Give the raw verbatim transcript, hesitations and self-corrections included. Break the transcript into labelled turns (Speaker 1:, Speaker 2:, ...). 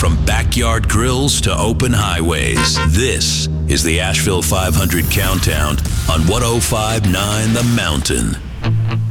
Speaker 1: From backyard grills to open highways, this is the Asheville five hundred Countdown on one oh five point nine The Mountain.